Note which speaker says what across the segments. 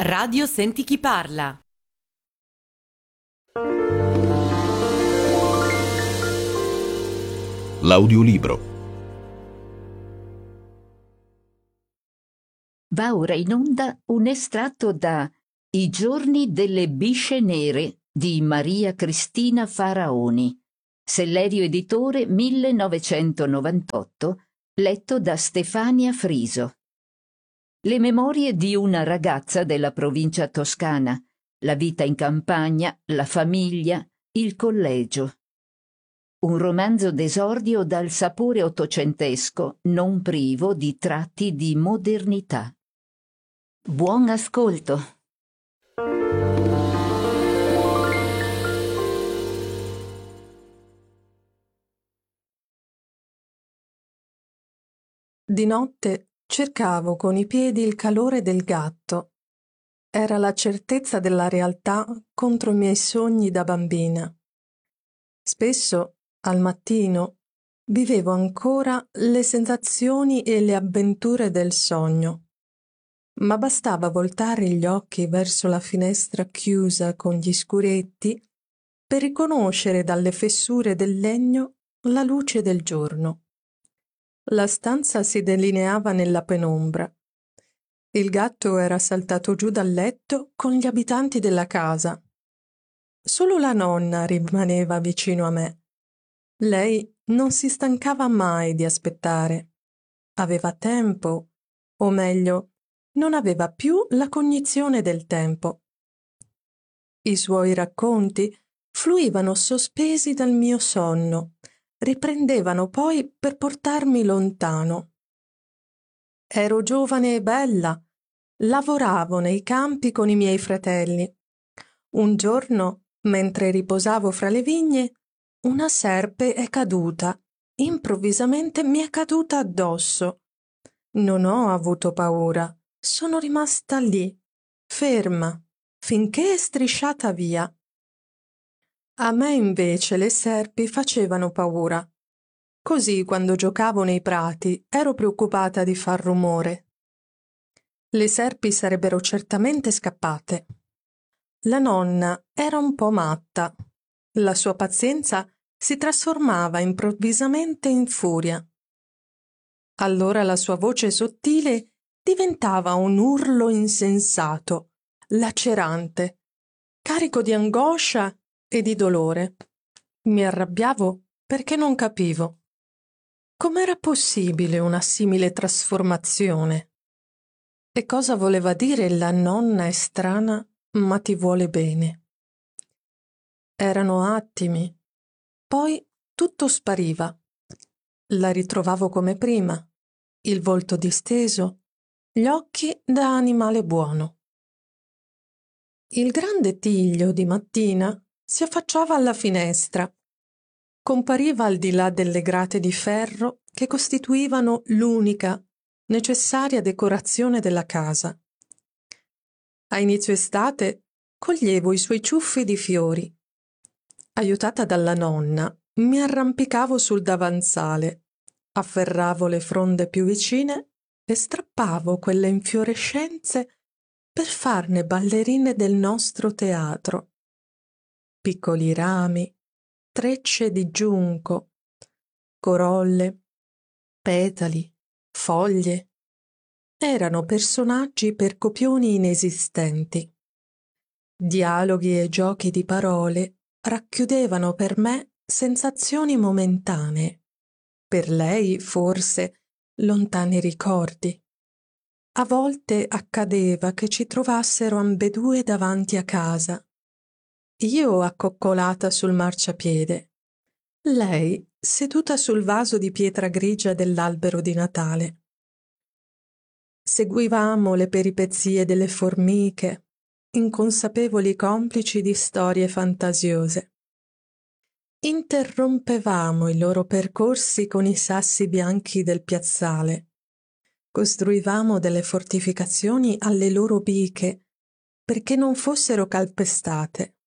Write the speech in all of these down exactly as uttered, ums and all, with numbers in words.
Speaker 1: Radio Senti chi parla.
Speaker 2: L'audiolibro.
Speaker 3: Va ora in onda un estratto da I giorni delle bisce nere di Maria Cristina Faraoni, Sellerio Editore millenovecentonovantotto, letto da Stefania Friso. Le memorie di una ragazza della provincia toscana, la vita in campagna, la famiglia, il collegio. Un romanzo d'esordio dal sapore ottocentesco, non privo di tratti di modernità. Buon ascolto.
Speaker 4: Di notte cercavo con i piedi il calore del gatto. Era la certezza della realtà contro i miei sogni da bambina. Spesso, al mattino, vivevo ancora le sensazioni e le avventure del sogno. Ma bastava voltare gli occhi verso la finestra chiusa con gli scuretti per riconoscere dalle fessure del legno la luce del giorno. La stanza si delineava nella penombra. Il gatto era saltato giù dal letto con gli abitanti della casa. Solo la nonna rimaneva vicino a me. Lei non si stancava mai di aspettare. Aveva tempo, o meglio, non aveva più la cognizione del tempo. I suoi racconti fluivano sospesi dal mio sonno, riprendevano poi per portarmi lontano. Ero giovane e bella, lavoravo nei campi con i miei fratelli. Un giorno, mentre riposavo fra le vigne, una serpe è caduta, improvvisamente mi è caduta addosso. Non ho avuto paura, sono rimasta lì, ferma, finché è strisciata via. A me invece le serpi facevano paura. Così quando giocavo nei prati ero preoccupata di far rumore. Le serpi sarebbero certamente scappate. La nonna era un po' matta. La sua pazienza si trasformava improvvisamente in furia. Allora la sua voce sottile diventava un urlo insensato, lacerante, carico di angoscia e di dolore. Mi arrabbiavo perché non capivo. Com'era possibile una simile trasformazione? E cosa voleva dire la nonna è strana ma ti vuole bene? Erano attimi, poi tutto spariva. La ritrovavo come prima, il volto disteso, gli occhi da animale buono. Il grande Tiglio di mattina si affacciava alla finestra. Compariva al di là delle grate di ferro che costituivano l'unica, necessaria decorazione della casa. A inizio estate coglievo i suoi ciuffi di fiori. Aiutata dalla nonna, mi arrampicavo sul davanzale, afferravo le fronde più vicine e strappavo quelle infiorescenze per farne ballerine del nostro teatro. Piccoli rami, trecce di giunco, corolle, petali, foglie. Erano personaggi per copioni inesistenti. Dialoghi e giochi di parole racchiudevano per me sensazioni momentanee, per lei forse lontani ricordi. A volte accadeva che ci trovassero ambedue davanti a casa, io accoccolata sul marciapiede, lei seduta sul vaso di pietra grigia dell'albero di Natale. Seguivamo le peripezie delle formiche, inconsapevoli complici di storie fantasiose. Interrompevamo i loro percorsi con i sassi bianchi del piazzale. Costruivamo delle fortificazioni alle loro biche perché non fossero calpestate.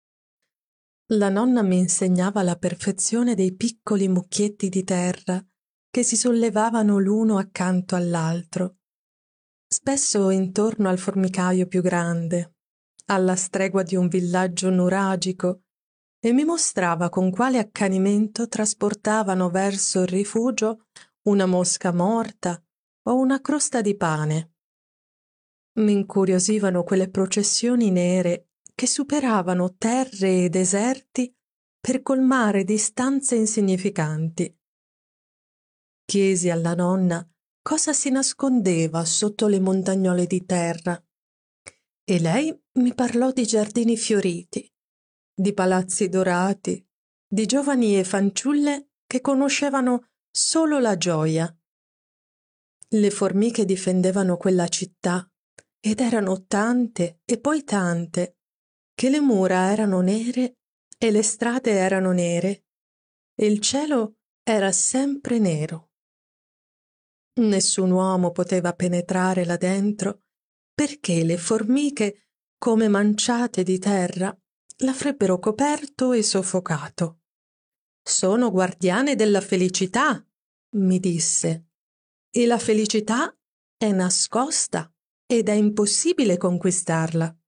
Speaker 4: La nonna mi insegnava la perfezione dei piccoli mucchietti di terra che si sollevavano l'uno accanto all'altro. spesso intorno al formicaio più grande, alla stregua di un villaggio nuragico, e mi mostrava con quale accanimento trasportavano verso il rifugio una mosca morta o una crosta di pane. Mi incuriosivano quelle processioni nere che superavano terre e deserti per colmare distanze insignificanti. Chiesi alla nonna cosa si nascondeva sotto le montagnole di terra, e lei mi parlò di giardini fioriti, di palazzi dorati, di giovani e fanciulle che conoscevano solo la gioia. Le formiche difendevano quella città, ed erano tante e poi tante, che le mura erano nere e le strade erano nere, e il cielo era sempre nero. Nessun uomo poteva penetrare là dentro, perché le formiche, come manciate di terra, l'avrebbero coperto e soffocato. «Sono guardiane della felicità», mi disse, «e la felicità è nascosta ed è impossibile conquistarla».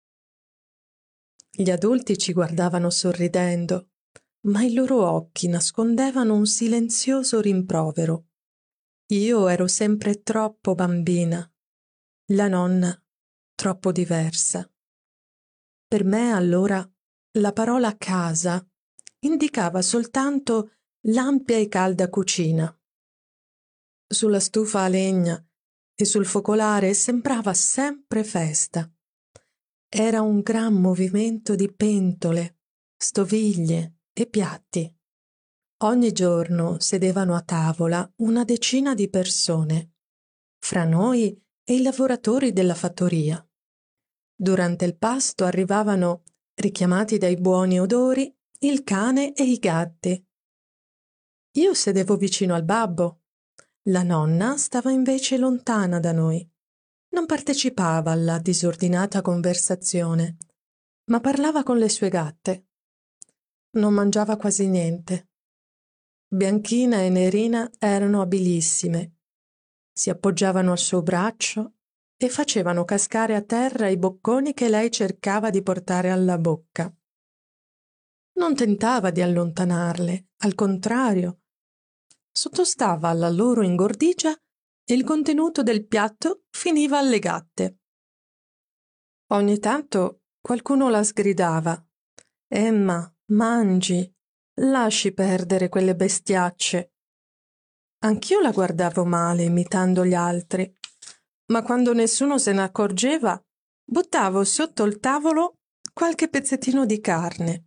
Speaker 4: Gli adulti ci guardavano sorridendo, ma i loro occhi nascondevano un silenzioso rimprovero. Io ero sempre troppo bambina, la nonna troppo diversa. Per me allora la parola casa indicava soltanto l'ampia e calda cucina. Sulla stufa a legna e sul focolare sembrava sempre festa. Era un gran movimento di pentole, stoviglie e piatti. Ogni giorno sedevano a tavola una decina di persone, fra noi e i lavoratori della fattoria. Durante il pasto arrivavano, richiamati dai buoni odori, il cane e i gatti. Io sedevo vicino al babbo. La nonna stava invece lontana da noi. Non partecipava alla disordinata conversazione, ma parlava con le sue gatte. Non mangiava quasi niente. Bianchina e Nerina erano abilissime. Si appoggiavano al suo braccio e facevano cascare a terra i bocconi che lei cercava di portare alla bocca. Non tentava di allontanarle, al contrario. Sottostava alla loro ingordigia e il contenuto del piatto finiva alle gatte. Ogni tanto qualcuno la sgridava: «Emma, mangi, lasci perdere quelle bestiacce». Anch'io la guardavo male, imitando gli altri, ma quando nessuno se ne accorgeva, buttavo sotto il tavolo qualche pezzettino di carne.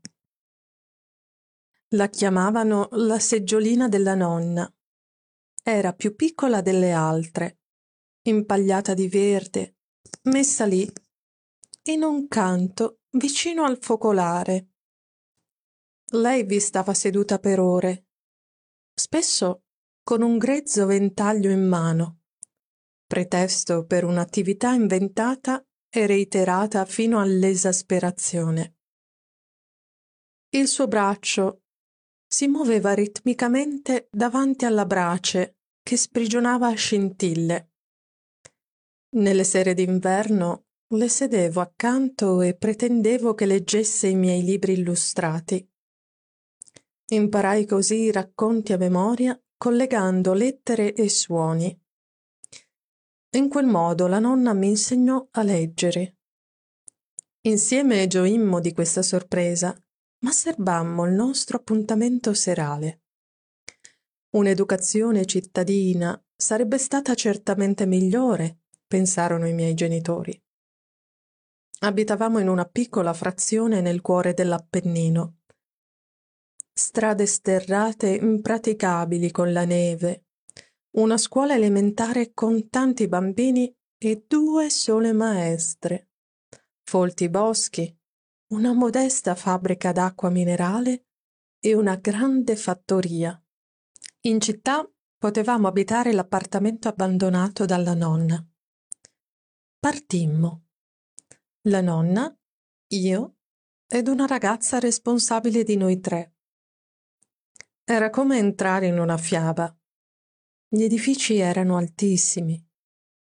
Speaker 4: La chiamavano la seggiolina della nonna. Era più piccola delle altre, impagliata di verde, messa lì, in un canto vicino al focolare. Lei vi stava seduta per ore, spesso con un grezzo ventaglio in mano, pretesto per un'attività inventata e reiterata fino all'esasperazione. Il suo braccio si muoveva ritmicamente davanti alla brace che sprigionava scintille. Nelle sere d'inverno le sedevo accanto e pretendevo che leggesse i miei libri illustrati. Imparai così i racconti a memoria, collegando lettere e suoni. In quel modo la nonna mi insegnò a leggere. Insieme gioimmo di questa sorpresa, ma serbammo il nostro appuntamento serale. Un'educazione cittadina sarebbe stata certamente migliore, pensarono i miei genitori. Abitavamo in una piccola frazione nel cuore dell'Appennino. Strade sterrate impraticabili con la neve, una scuola elementare con tanti bambini e due sole maestre, folti boschi, una modesta fabbrica d'acqua minerale e una grande fattoria. In città potevamo abitare l'appartamento abbandonato dalla nonna. Partimmo. La nonna, io ed una ragazza responsabile di noi tre. Era come entrare in una fiaba. Gli edifici erano altissimi.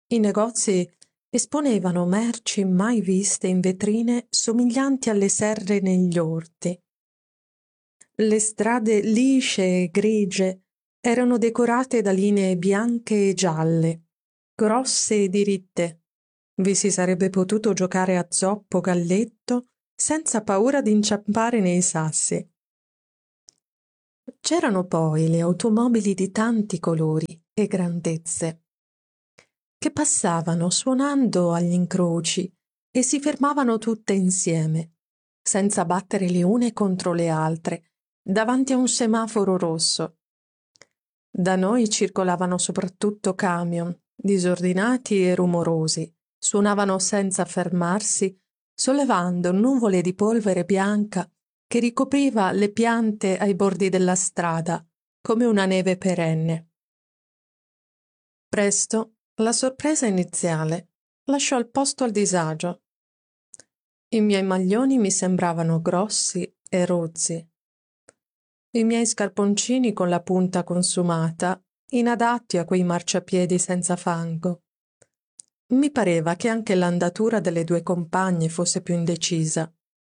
Speaker 4: I negozi esponevano merci mai viste in vetrine somiglianti alle serre negli orti. Le strade lisce e grigie erano decorate da linee bianche e gialle, grosse e diritte. Vi si sarebbe potuto giocare a zoppo galletto senza paura di inciampare nei sassi. C'erano poi le automobili di tanti colori e grandezze, che passavano suonando agli incroci e si fermavano tutte insieme, senza battere le une contro le altre, davanti a un semaforo rosso. Da noi circolavano soprattutto camion, disordinati e rumorosi, suonavano senza fermarsi, sollevando nuvole di polvere bianca che ricopriva le piante ai bordi della strada, come una neve perenne. Presto la sorpresa iniziale lasciò il posto al disagio. I miei maglioni mi sembravano grossi e rozzi. I miei scarponcini con la punta consumata, inadatti a quei marciapiedi senza fango. Mi pareva che anche l'andatura delle due compagne fosse più indecisa.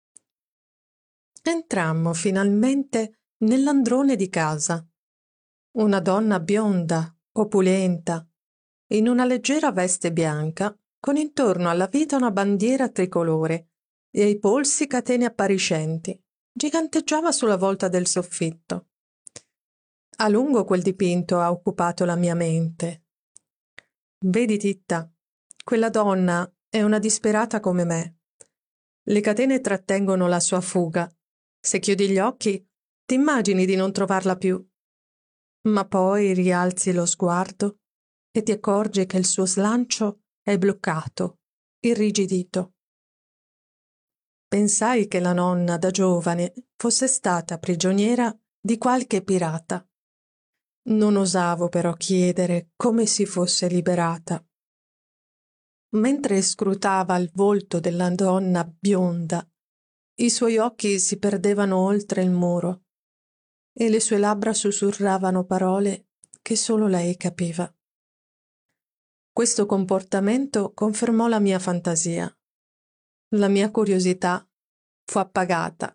Speaker 4: Entrammo finalmente nell'androne di casa. Una donna bionda, opulenta, in una leggera veste bianca, con intorno alla vita una bandiera tricolore e ai polsi catene appariscenti, giganteggiava sulla volta del soffitto. A lungo quel dipinto ha occupato la mia mente. Vedi, Titta, quella donna è una disperata come me. Le catene trattengono la sua fuga. Se chiudi gli occhi, ti immagini di non trovarla più. Ma poi rialzi lo sguardo e ti accorgi che il suo slancio è bloccato, irrigidito. Pensai che la nonna da giovane fosse stata prigioniera di qualche pirata. Non osavo però chiedere come si fosse liberata. Mentre scrutava il volto della donna bionda, i suoi occhi si perdevano oltre il muro e le sue labbra sussurravano parole che solo lei capiva. Questo comportamento confermò la mia fantasia. La mia curiosità fu appagata.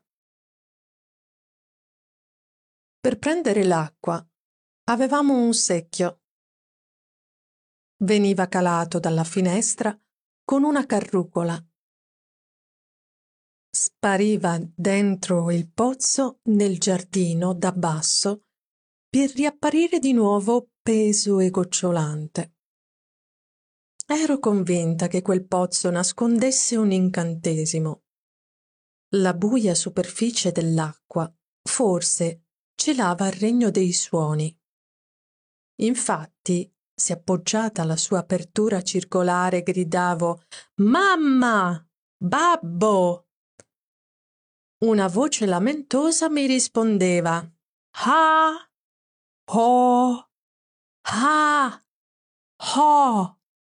Speaker 4: Per prendere l'acqua avevamo un secchio. Veniva calato dalla finestra con una carrucola. Spariva dentro il pozzo nel giardino da basso per riapparire di nuovo peso e gocciolante. Ero convinta che quel pozzo nascondesse un incantesimo. La buia superficie dell'acqua forse celava il regno dei suoni. Infatti, se appoggiata alla sua apertura circolare gridavo «Mamma! Babbo!», una voce lamentosa mi rispondeva «Ah! Oh! Ah! Oh!».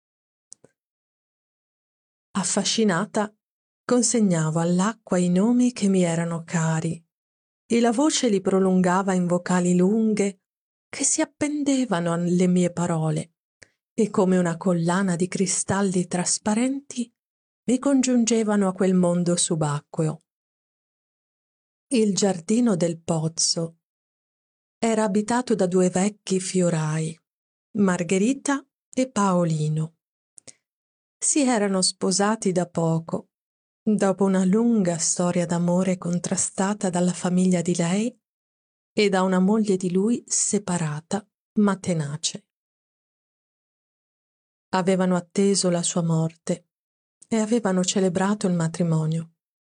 Speaker 4: Affascinata, consegnavo all'acqua i nomi che mi erano cari e la voce li prolungava in vocali lunghe che si appendevano alle mie parole e come una collana di cristalli trasparenti mi congiungevano a quel mondo subacqueo. Il giardino del pozzo era abitato da due vecchi fiorai, Margherita e Paolino. Si erano sposati da poco, dopo una lunga storia d'amore contrastata dalla famiglia di lei e da una moglie di lui separata ma tenace. Avevano atteso la sua morte e avevano celebrato il matrimonio.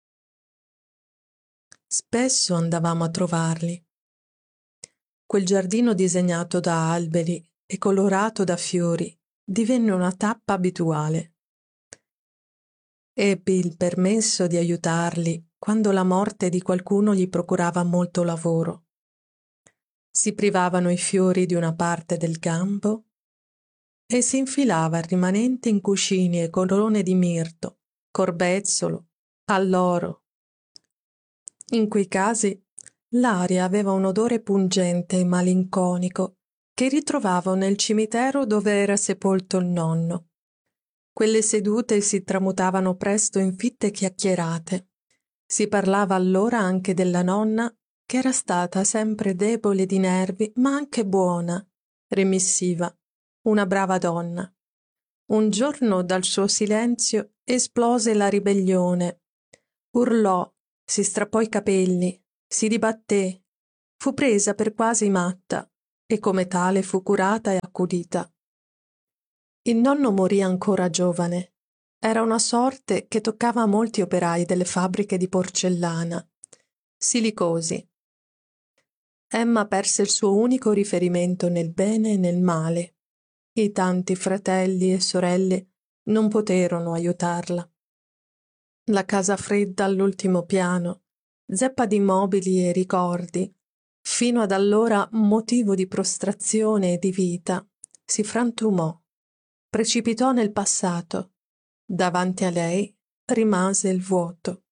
Speaker 4: Spesso andavamo a trovarli. Quel giardino disegnato da alberi e colorato da fiori divenne una tappa abituale. Ebbi il permesso di aiutarli quando la morte di qualcuno gli procurava molto lavoro. Si privavano i fiori di una parte del gambo e si infilava il rimanente in cuscini e corone di mirto, corbezzolo, alloro. In quei casi l'aria aveva un odore pungente e malinconico che ritrovavo nel cimitero dove era sepolto il nonno. Quelle sedute si tramutavano presto in fitte chiacchierate. Si parlava allora anche della nonna, che era stata sempre debole di nervi, ma anche buona, remissiva, una brava donna. Un giorno dal suo silenzio esplose la ribellione. Urlò, si strappò i capelli, si dibatté, fu presa per quasi matta e come tale fu curata e accudita. Il nonno morì ancora giovane. Era una sorte che toccava a molti operai delle fabbriche di porcellana. Silicosi. Emma perse il suo unico riferimento nel bene e nel male. I tanti fratelli e sorelle non poterono aiutarla. La casa fredda all'ultimo piano, zeppa di mobili e ricordi, fino ad allora motivo di prostrazione e di vita, si frantumò, precipitò nel passato. Davanti a lei rimase il vuoto.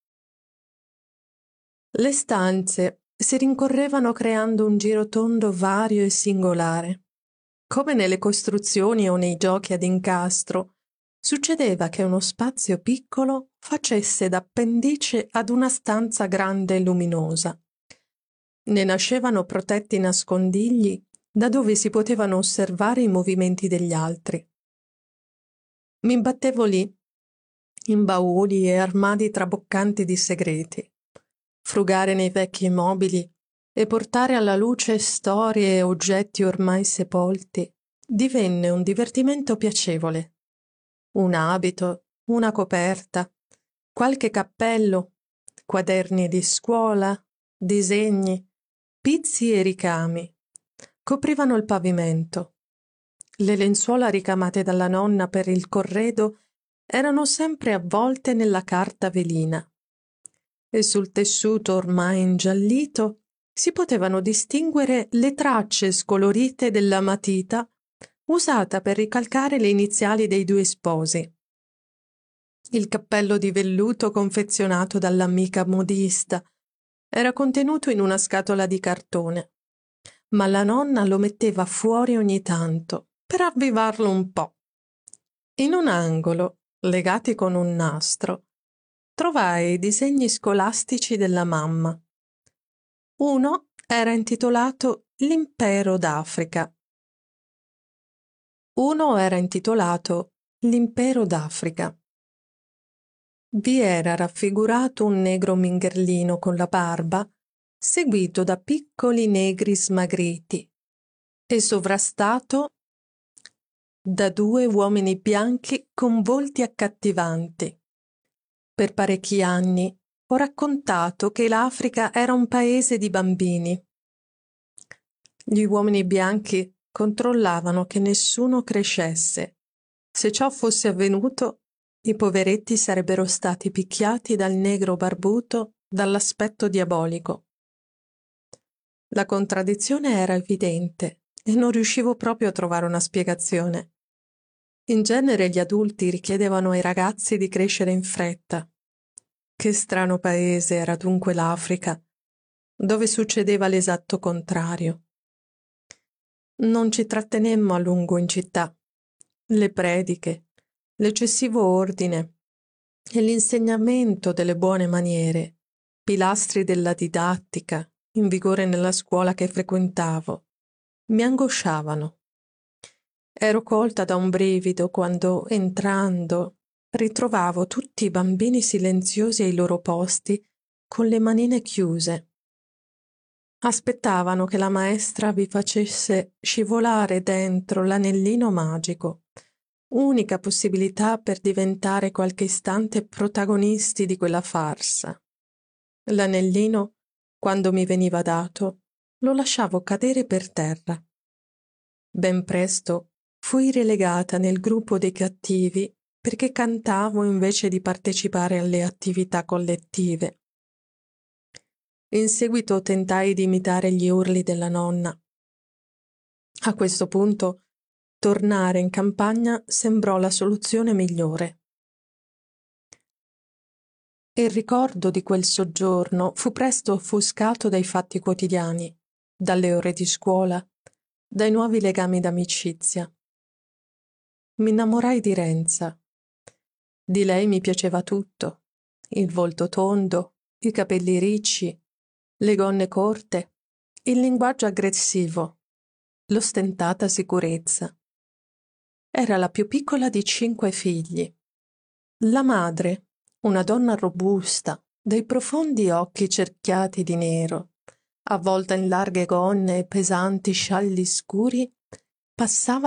Speaker 4: Le stanze si rincorrevano creando un girotondo vario e singolare. Come nelle costruzioni o nei giochi ad incastro, succedeva che uno spazio piccolo facesse d'appendice ad una stanza grande e luminosa. Ne nascevano protetti nascondigli da dove si potevano osservare i movimenti degli altri. Mi imbattevo lì, in bauli e armadi traboccanti di segreti, frugare nei vecchi mobili e portare alla luce storie e oggetti ormai sepolti divenne un divertimento piacevole. Un abito, una coperta, qualche cappello, quaderni di scuola, disegni, pizzi e ricami coprivano il pavimento. Le lenzuola ricamate dalla nonna per il corredo erano sempre avvolte nella carta velina e sul tessuto ormai ingiallito si potevano distinguere le tracce scolorite della matita usata per ricalcare le iniziali dei due sposi. Il cappello di velluto confezionato dall'amica modista era contenuto in una scatola di cartone, ma la nonna lo metteva fuori ogni tanto per avvivarlo un po'. In un angolo, legati con un nastro, trovai i disegni scolastici della mamma. Uno era intitolato L'impero d'Africa. Uno era intitolato L'impero d'Africa. Vi era raffigurato un negro mingherlino con la barba, seguito da piccoli negri smagriti, e sovrastato da due uomini bianchi con volti accattivanti. Per parecchi anni ho raccontato che l'Africa era un paese di bambini. Gli uomini bianchi controllavano che nessuno crescesse. Se ciò fosse avvenuto, i poveretti sarebbero stati picchiati dal negro barbuto dall'aspetto diabolico. La contraddizione era evidente e non riuscivo proprio a trovare una spiegazione. In genere gli adulti richiedevano ai ragazzi di crescere in fretta. Che strano paese era dunque l'Africa, dove succedeva l'esatto contrario. Non ci trattenemmo a lungo in città. Le prediche, l'eccessivo ordine e l'insegnamento delle buone maniere, pilastri della didattica in vigore nella scuola che frequentavo, mi angosciavano. Ero colta da un brivido quando, entrando, ritrovavo tutti i bambini silenziosi ai loro posti, con le manine chiuse. Aspettavano che la maestra vi facesse scivolare dentro l'anellino magico, unica possibilità per diventare qualche istante protagonisti di quella farsa. L'anellino, quando mi veniva dato, lo lasciavo cadere per terra. Ben presto fui relegata nel gruppo dei cattivi perché cantavo invece di partecipare alle attività collettive. In seguito tentai di imitare gli urli della nonna. A questo punto, tornare in campagna sembrò la soluzione migliore. Il ricordo di quel soggiorno fu presto offuscato dai fatti quotidiani, dalle ore di scuola, dai nuovi legami d'amicizia. Mi innamorai di Renza, Di lei mi piaceva tutto: il volto tondo, i capelli ricci, le gonne corte, il linguaggio aggressivo, l'ostentata sicurezza. Era la più piccola di cinque figli. La madre, una donna robusta, dai profondi occhi cerchiati di nero, avvolta in larghe gonne e pesanti scialli scuri, passava